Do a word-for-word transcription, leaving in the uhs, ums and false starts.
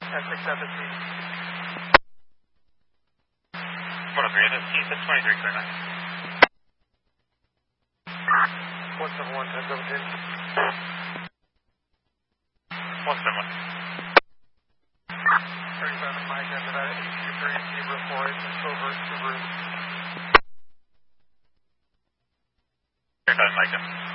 F six seven C. one oh three, is it T six twenty-three, clear nine. one seven one, ten seventeen. one seven one. thirty-seven, Mike, after that, eight two three, Zebra four eight, over, Subaru. thirty-seven, Mike.